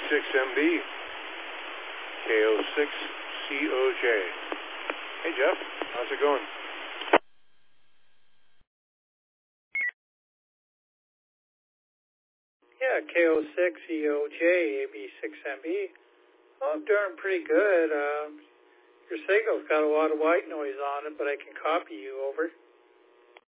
AB6MB, KO6COJ. Hey, Jeff. How's it going? Yeah, KO6EOJ, AB6MB. Oh, I'm doing pretty good. Your signal's got a lot of white noise on it, but I can copy you over.